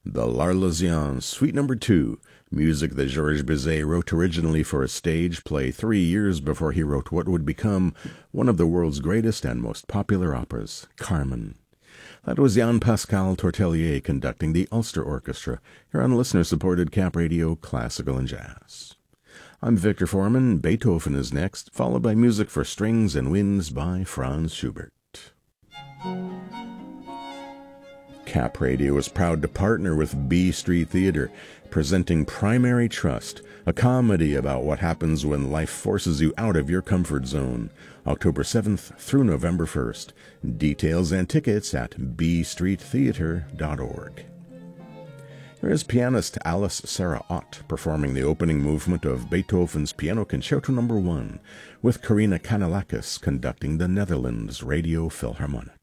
The L'Arlésienne, Suite No. 2, music that Georges Bizet wrote originally for a stage play 3 years before he wrote what would become one of the world's greatest and most popular operas, Carmen. That was Jean-Pascal Tortelier conducting the Ulster Orchestra here on listener-supported Cap Radio Classical and Jazz. I'm Victor Foreman. Beethoven is next, followed by music for strings and winds by Franz Schubert. Cap Radio is proud to partner with B Street Theater, presenting Primary Trust, a comedy about what happens when life forces you out of your comfort zone, October 7th through November 1st. Details and tickets at bstreettheater.org. Here is pianist Alice Sarah Ott performing the opening movement of Beethoven's Piano Concerto No. 1, with Karina Kanellakis conducting the Netherlands Radio Philharmonic.